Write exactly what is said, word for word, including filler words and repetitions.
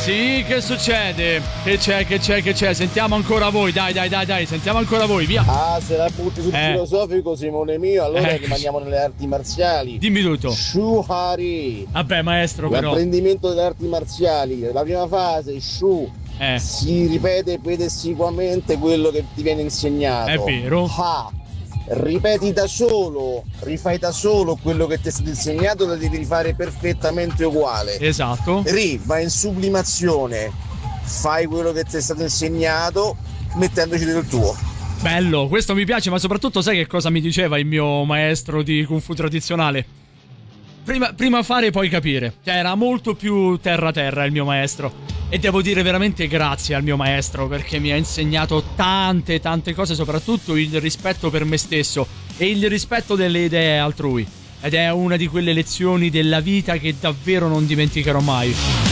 Sì, che succede? Che c'è, che c'è, che c'è? Sentiamo ancora voi, dai, dai, dai, dai, sentiamo ancora voi, via. Ah, se la butti sul Eh. filosofico, Simone mio, allora Eh. rimaniamo nelle arti marziali. Dimmi tutto. Shuhari. Vabbè, maestro, però. L'apprendimento delle arti marziali, la prima fase, Shu. Eh. Si ripete pedissequamente quello che ti viene insegnato. È vero. Ha. Ripeti da solo, rifai da solo quello che ti è stato insegnato, lo devi rifare perfettamente uguale. Esatto. Ri, vai in sublimazione, fai quello che ti è stato insegnato mettendoci del tuo. Bello, questo mi piace, ma soprattutto sai che cosa mi diceva il mio maestro di Kung Fu tradizionale? Prima, prima fare, poi capire. Cioè, era molto più terra-terra il mio maestro. E devo dire veramente grazie al mio maestro, perché mi ha insegnato tante, tante cose, soprattutto il rispetto per me stesso e il rispetto delle idee altrui. Ed è una di quelle lezioni della vita che davvero non dimenticherò mai.